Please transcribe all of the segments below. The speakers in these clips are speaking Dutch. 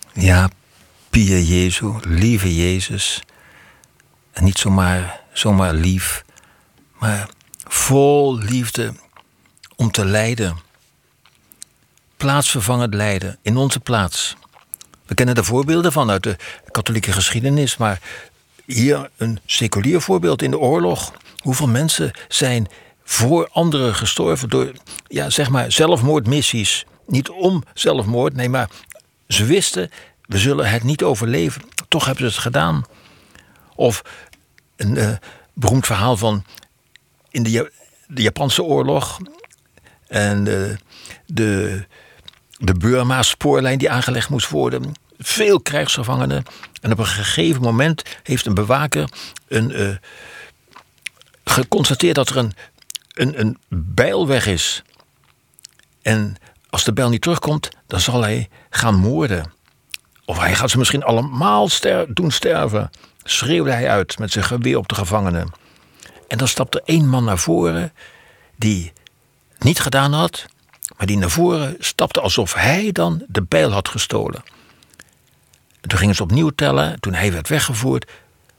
Ja, Pie Jezu, lieve Jezus. En niet zomaar lief, maar vol liefde om te lijden. Plaatsvervangend lijden, in onze plaats. We kennen er voorbeelden van uit de katholieke geschiedenis, maar hier een seculier voorbeeld in de oorlog. Hoeveel mensen zijn voor anderen gestorven door, zelfmoordmissies. Niet om zelfmoord, nee, maar ze wisten, we zullen het niet overleven. Toch hebben ze het gedaan. Of een beroemd verhaal van in de Japanse oorlog. En de Burma-spoorlijn die aangelegd moest worden. Veel krijgsgevangenen. En op een gegeven moment heeft een bewaker geconstateerd dat er een bijl weg is. En als de bijl niet terugkomt, dan zal hij gaan moorden. Of hij gaat ze misschien allemaal doen sterven. Schreeuwde hij uit met zijn geweer op de gevangenen. En dan stapte één man naar voren die het niet gedaan had, maar die naar voren stapte alsof hij dan de bijl had gestolen. En toen gingen ze opnieuw tellen. Toen hij werd weggevoerd,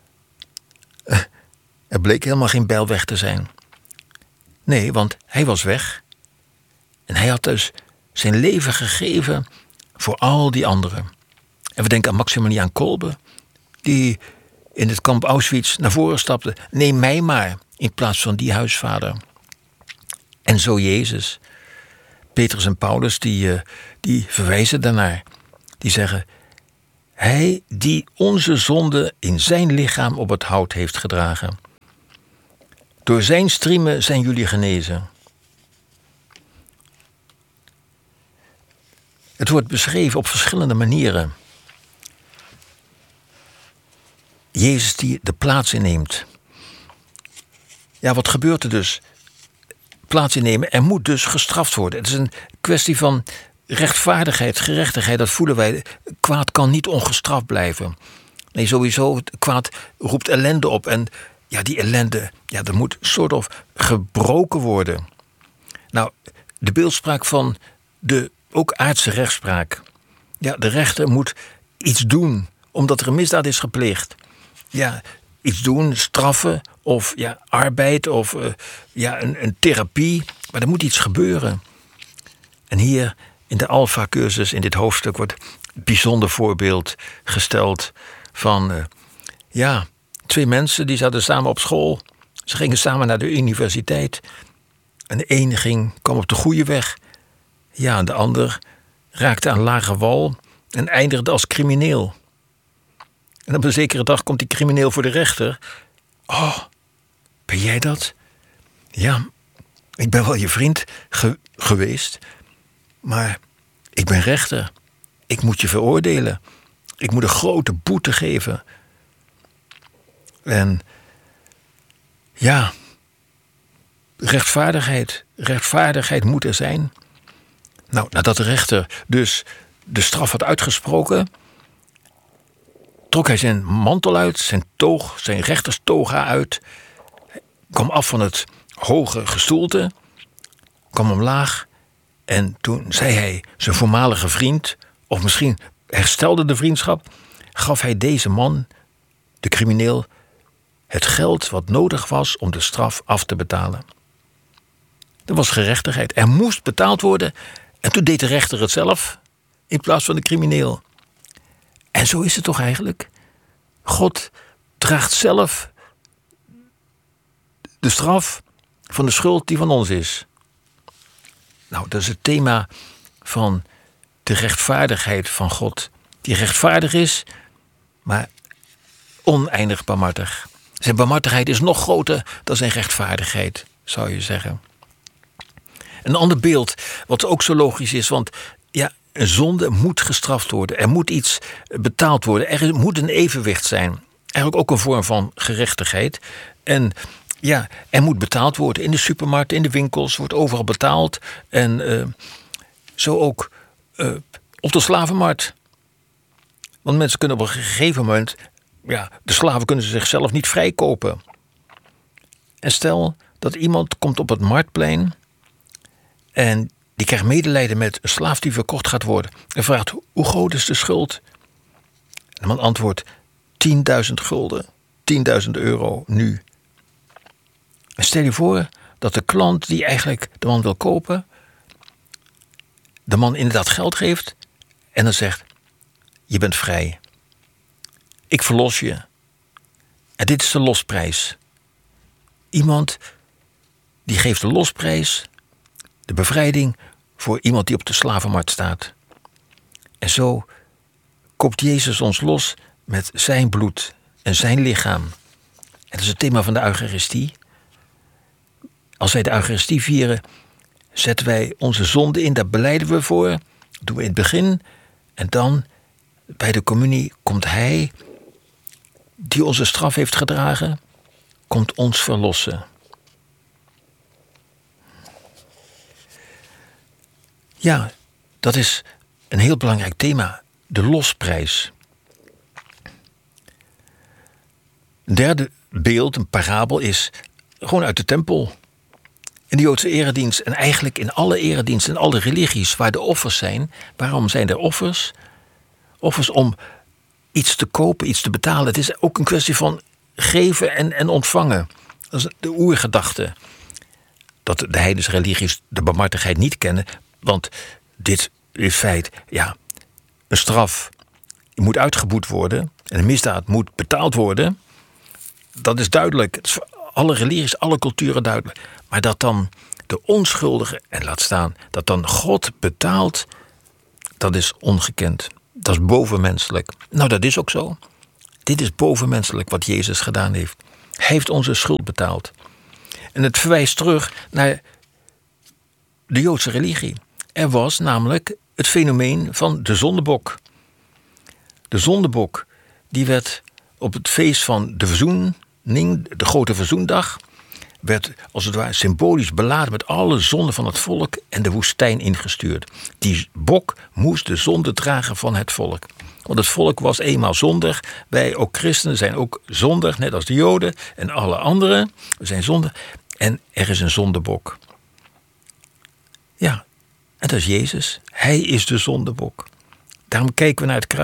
er bleek helemaal geen bijl weg te zijn. Nee, want hij was weg. En hij had dus zijn leven gegeven voor al die anderen. En we denken aan Maximiliaan Kolbe, die in het kamp Auschwitz naar voren stapte. Neem mij maar, in plaats van die huisvader. En zo Jezus. Petrus en Paulus, die verwijzen daarnaar. Die zeggen, hij die onze zonde in zijn lichaam op het hout heeft gedragen. Door zijn striemen zijn jullie genezen. Het wordt beschreven op verschillende manieren. Jezus die de plaats inneemt. Ja, wat gebeurt er dus? Plaats innemen, er moet dus gestraft worden. Het is een kwestie van rechtvaardigheid, gerechtigheid. Dat voelen wij. Kwaad kan niet ongestraft blijven. Nee, sowieso, kwaad roept ellende op. En ja, die ellende, ja, dat moet soort of gebroken worden. Nou, de beeldspraak van de ook aardse rechtspraak. Ja, de rechter moet iets doen, omdat er een misdaad is gepleegd. Ja, iets doen, straffen of ja, arbeid of een therapie. Maar er moet iets gebeuren. En hier in de Alpha-cursus, in dit hoofdstuk, wordt een bijzonder voorbeeld gesteld van twee mensen die zaten samen op school. Ze gingen samen naar de universiteit. En de ene kwam op de goede weg. Ja, en de ander raakte aan lage wal en eindigde als crimineel. En op een zekere dag komt die crimineel voor de rechter. Oh, ben jij dat? Ja, ik ben wel je vriend geweest, maar ik ben rechter. Ik moet je veroordelen. Ik moet een grote boete geven. En ja, rechtvaardigheid moet er zijn. Nou, nadat de rechter dus de straf had uitgesproken, trok hij zijn mantel uit, zijn toog, zijn rechterstoga uit, kwam af van het hoge gestoelte, kwam omlaag en toen zei hij zijn voormalige vriend, of misschien herstelde de vriendschap, gaf hij deze man, de crimineel, het geld wat nodig was om de straf af te betalen. Er was gerechtigheid. Er moest betaald worden. En toen deed de rechter het zelf in plaats van de crimineel. En zo is het toch eigenlijk? God draagt zelf de straf van de schuld die van ons is. Nou, dat is het thema van de rechtvaardigheid van God. Die rechtvaardig is, maar oneindig barmhartig. Zijn barmhartigheid is nog groter dan zijn rechtvaardigheid, zou je zeggen. Een ander beeld, wat ook zo logisch is, want ja, een zonde moet gestraft worden. Er moet iets betaald worden. Er moet een evenwicht zijn. Eigenlijk ook een vorm van gerechtigheid. En ja, er moet betaald worden. In de supermarkt, in de winkels, wordt overal betaald. En zo ook op de slavenmarkt. Want mensen kunnen op een gegeven moment, ja, de slaven kunnen zichzelf niet vrijkopen. En stel dat iemand komt op het marktplein en die krijgt medelijden met een slaaf die verkocht gaat worden. En vraagt, hoe groot is de schuld De man antwoordt: 10.000 gulden, 10.000 euro nu. En stel je voor dat de klant die eigenlijk de man wil kopen, de man inderdaad geld geeft en dan zegt: je bent vrij. Ik verlos je. En dit is de losprijs. Iemand die geeft de losprijs, de bevrijding, voor iemand die op de slavenmarkt staat. En zo koopt Jezus ons los met zijn bloed en zijn lichaam. En dat is het thema van de Eucharistie. Als wij de Eucharistie vieren, zetten wij onze zonde in, daar belijden we voor. Dat doen we in het begin. En dan, bij de communie, komt Hij, die onze straf heeft gedragen, komt ons verlossen. Ja, dat is een heel belangrijk thema, de losprijs. Een derde beeld, een parabel, is gewoon uit de tempel. In de Joodse eredienst en eigenlijk in alle erediensten en alle religies waar de offers zijn. Waarom zijn er offers? Offers om iets te kopen, iets te betalen. Het is ook een kwestie van geven en ontvangen. Dat is de oergedachte. Dat de heidense religies de barmhartigheid niet kennen. Want dit is feit. Ja, een straf moet uitgeboet worden. En een misdaad moet betaald worden. Dat is duidelijk. Het is voor alle religies, alle culturen duidelijk. Maar dat dan de onschuldige, en laat staan, dat dan God betaalt, dat is ongekend. Dat is bovenmenselijk. Nou, dat is ook zo. Dit is bovenmenselijk wat Jezus gedaan heeft. Hij heeft onze schuld betaald. En het verwijst terug naar de Joodse religie. Er was namelijk het fenomeen van de zondebok. De zondebok, die werd op het feest van de verzoening, de grote verzoendag, werd als het ware symbolisch beladen met alle zonden van het volk en de woestijn ingestuurd. Die bok moest de zonde dragen van het volk. Want het volk was eenmaal zondig. Wij, ook christenen, zijn ook zondig, net als de Joden en alle anderen. We zijn zondig. En er is een zondebok. Ja, en dat is Jezus. Hij is de zondebok. Daarom kijken we naar het kruis.